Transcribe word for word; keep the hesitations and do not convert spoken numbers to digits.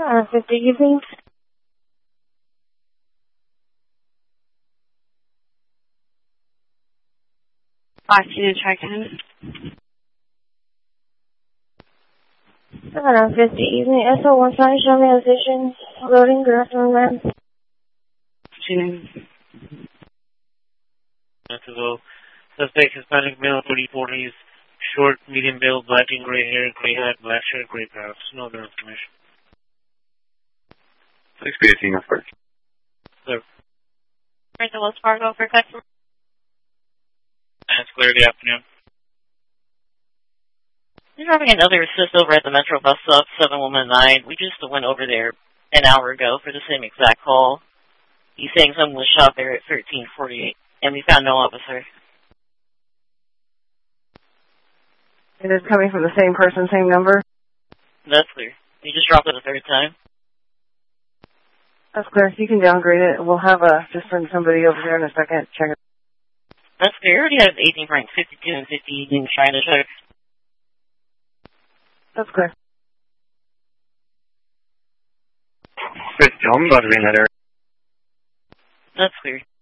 Uh, fifty evening. Five two check-in. seven fifty evening. S O one sign, show me position. Loading, good afternoon, ma'am. Two. To go. Suspect Hispanic male, thirty forties, short, medium build, black and gray hair, gray hat, black shirt, gray pants. No other information. six eighteen first. Clear. Right to Wells Fargo for customer. That's clear. Good afternoon. You're having another assist over at the Metro bus stop, seven one nine. We just went over there an hour ago for the same exact call. He's saying someone was shot there at thirteen forty-eight, and we found no officer. It is coming from the same person, same number? That's clear. You just dropped it a third time? That's clear. You can downgrade it. We'll have a, just send somebody over there in a second. Check it. That's clear. I already have eighteen Frank, fifty-two and fifty in China check. That's clear. fifty, I'm about to be in that area. That's clear.